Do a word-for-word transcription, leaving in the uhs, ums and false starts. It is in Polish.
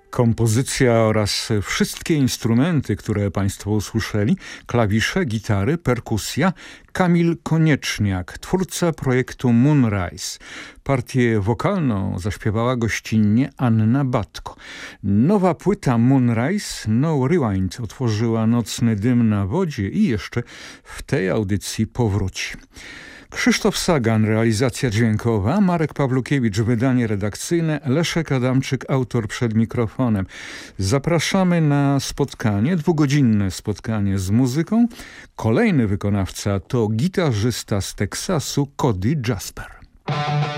Kompozycja oraz wszystkie instrumenty, które Państwo usłyszeli, klawisze, gitary, perkusja, Kamil Konieczniak, twórca projektu Moonrise. Partię wokalną zaśpiewała gościnnie Anna Batko. Nowa płyta Moonrise, No Rewind, otworzyła Nocny dym na wodzie i jeszcze w tej audycji powróci. Krzysztof Sagan, realizacja dźwiękowa, Marek Pawlukiewicz, wydanie redakcyjne, Leszek Adamczyk, autor przed mikrofonem. Zapraszamy na spotkanie, dwugodzinne spotkanie z muzyką. Kolejny wykonawca to gitarzysta z Teksasu Cody Jasper.